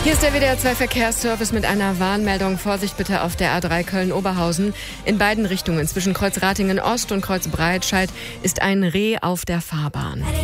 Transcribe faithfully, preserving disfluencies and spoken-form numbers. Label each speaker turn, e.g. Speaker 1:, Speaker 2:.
Speaker 1: Hier ist der W D R zwei Verkehrsservice mit einer Warnmeldung. Vorsicht bitte auf der A drei Köln-Oberhausen. In beiden Richtungen zwischen Kreuz Ratingen Ost und Kreuz Breitscheid ist ein Reh auf der Fahrbahn.